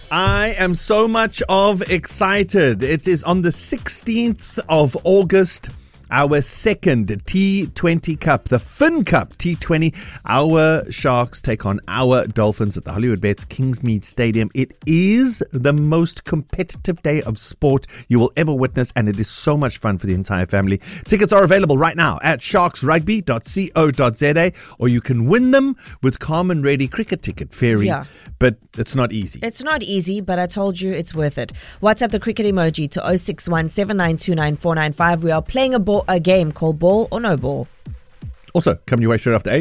I am so much excited. It is on the 16th of August, our second T20 Cup, the Fin Cup T20. Our Sharks take on our Dolphins at the Hollywood Bets Kingsmead Stadium. It is the most competitive day of sport you will ever witness, and it is so much fun for the entire family. Tickets are available right now at sharksrugby.co.za, or you can win them with Carmen Ready Cricket Ticket Fairy. Yeah. But it's not easy. It's not easy, but I told you it's worth it. WhatsApp the cricket emoji to 061 792 9495. We are playing a game called Ball or No Ball. Also, coming your way straight after 8.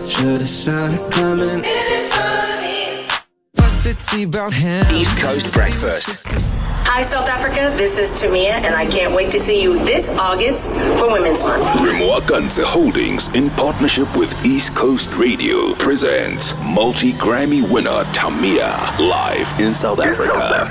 East Coast Breakfast. Hi, South Africa. This is Tamia, and I can't wait to see you this August for Women's Month. Grimoire Ganze Holdings, in partnership with East Coast Radio, presents multi-Grammy winner Tamia live in South Africa.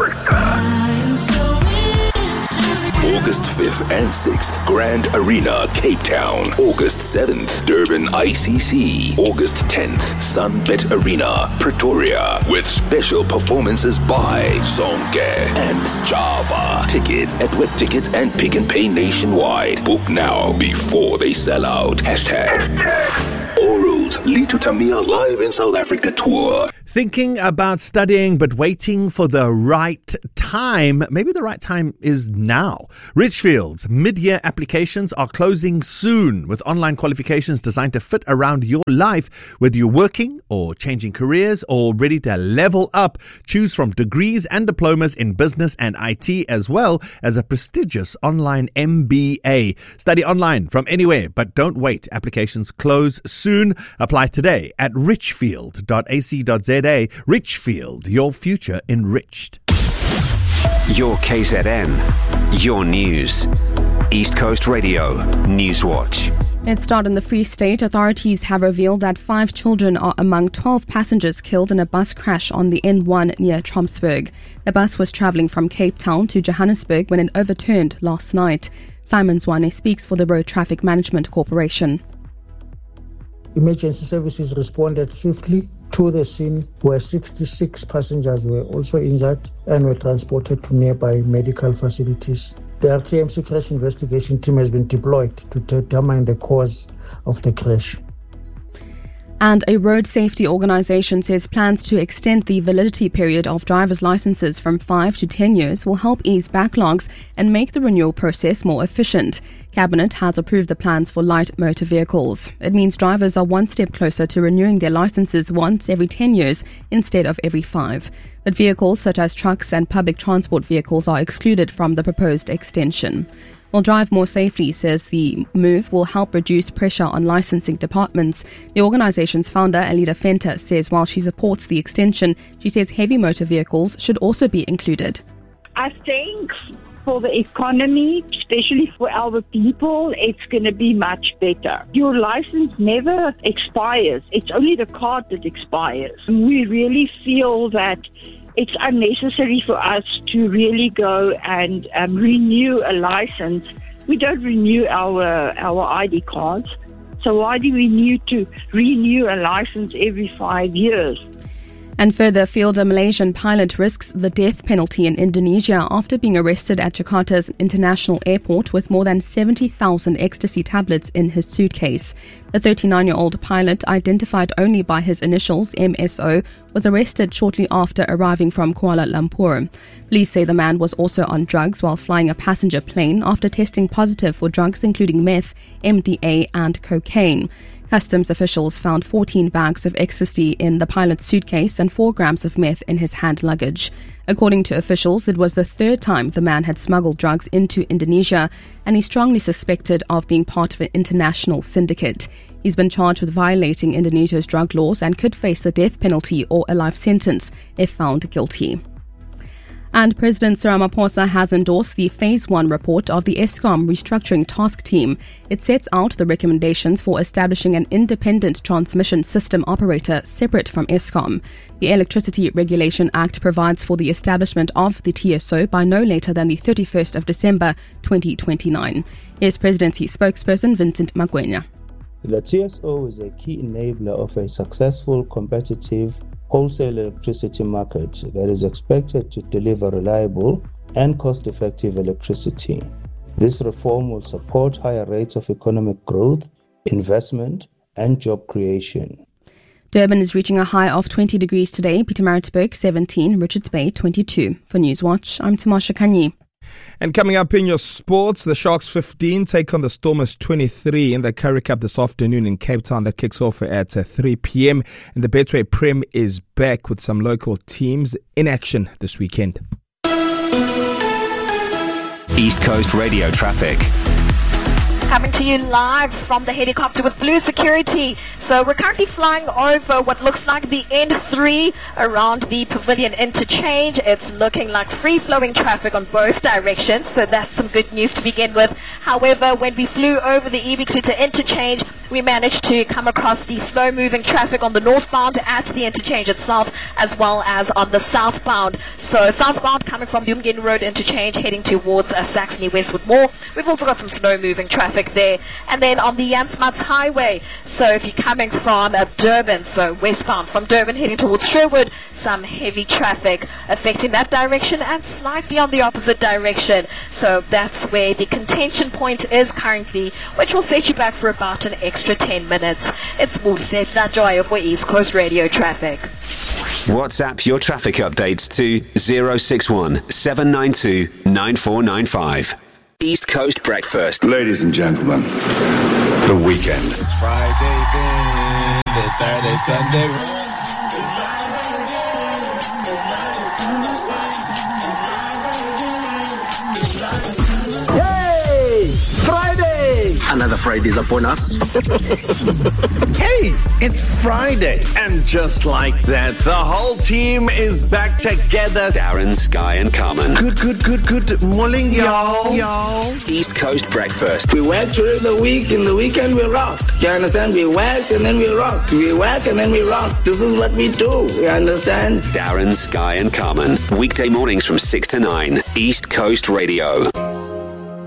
August 5th and 6th, Grand Arena, Cape Town. August 7th, Durban ICC. August 10th, Sunbet Arena, Pretoria. With special performances by Zonke and Java. Tickets at Web Tickets and Pick and Pay nationwide. Book now before they sell out. Hashtag all roads lead to Tamia live in South Africa tour. Thinking about studying but waiting for the right time? Maybe the right time is now. Richfield's mid-year applications are closing soon with online qualifications designed to fit around your life. Whether you're working or changing careers or ready to level up, choose from degrees and diplomas in business and IT, as well as a prestigious online MBA. Study online from anywhere, but don't wait. Applications close soon. Apply today at richfield.ac.za. Richfield, your future enriched. Your KZN, your news. East Coast Radio, Newswatch. Let's start in the Free State. Authorities have revealed that 5 children are among 12 passengers killed in a bus crash on the N1 near Tromsburg. The bus was travelling from Cape Town to Johannesburg when it overturned last night. Simon Zwane speaks for the Road Traffic Management Corporation. Emergency services responded swiftly to the scene, where 66 passengers were also injured and were transported to nearby medical facilities. The RTMC crash investigation team has been deployed to determine the cause of the crash. And a road safety organisation says plans to extend the validity period of driver's licences from 5 to 10 years will help ease backlogs and make the renewal process more efficient. Cabinet has approved the plans for light motor vehicles. It means drivers are one step closer to renewing their licences once every 10 years instead of every 5. But vehicles such as trucks and public transport vehicles are excluded from the proposed extension. Will drive more safely, says the move will help reduce pressure on licensing departments. The organisation's founder, Alida Fenter, says while she supports the extension, she says heavy motor vehicles should also be included. I think for the economy, especially for our people, it's going to be much better. Your license never expires. It's only the card that expires. We really feel that it's unnecessary for us to really go and renew a license. We don't renew our ID cards. So why do we need to renew a license every 5 years? And further afield, a Malaysian pilot risks the death penalty in Indonesia after being arrested at Jakarta's international airport with more than 70,000 ecstasy tablets in his suitcase. The 39-year-old pilot, identified only by his initials, MSO, was arrested shortly after arriving from Kuala Lumpur. Police say the man was also on drugs while flying a passenger plane after testing positive for drugs including meth, MDA and cocaine. Customs officials found 14 bags of ecstasy in the pilot's suitcase and 4 grams of meth in his hand luggage. According to officials, it was the 3rd time the man had smuggled drugs into Indonesia, and he's strongly suspected of being part of an international syndicate. He's been charged with violating Indonesia's drug laws and could face the death penalty or a life sentence if found guilty. And President Cyril Ramaphosa has endorsed the Phase 1 report of the Eskom Restructuring Task Team. It sets out the recommendations for establishing an independent transmission system operator separate from Eskom. The Electricity Regulation Act provides for the establishment of the TSO by no later than the 31st of December 2029. Here's Presidency spokesperson Vincent Magwenya. The TSO is a key enabler of a successful, competitive wholesale electricity market that is expected to deliver reliable and cost-effective electricity. This reform will support higher rates of economic growth, investment, and job creation. Durban is reaching a high of 20 degrees today, Pietermaritzburg 17, Richards Bay 22. For Newswatch, I'm Tamasha Kanyi. And coming up in your sports, the Sharks 15 take on the Stormers 23 in the Currie Cup this afternoon in Cape Town. That kicks off at 3 p.m. And the Betway Prem is back with some local teams in action this weekend. East Coast Radio traffic. Coming to you live from the helicopter with Blue Security. So we're currently flying over what looks like the N3 around the Pavilion Interchange. It's looking like free-flowing traffic on both directions, so that's some good news to begin with. However, when we flew over the EB Kluter Interchange, we managed to come across the slow-moving traffic on the northbound at the interchange itself, as well as on the southbound. So southbound coming from the Umgeni Road Interchange heading towards Saxony Westwood Mall. We've also got some slow-moving traffic there. And then on the Jan Smuts Highway, so if you're coming from Durban, so westbound from Durban heading towards Sherwood, some heavy traffic affecting that direction and slightly on the opposite direction. So that's where the contention point is currently, which will set you back for about an extra 10 minutes. It's Muse Joy for East Coast Radio Traffic. WhatsApp your traffic updates to 061 792 9495. East Coast Breakfast. Ladies and gentlemen, the weekend. It's Friday, then it's Saturday, Sunday. Hey! Friday! Another Friday is upon us. Hey, it's Friday. And just like that, the whole team is back together. Darren, Sky and Carmen. Good morning, y'all. East Coast Breakfast. We work during the week, in the weekend we rock. You understand? We work and then we rock. We work and then we rock. This is what we do. You understand? Darren, Sky and Carmen. Weekday mornings from 6 to 9. East Coast Radio.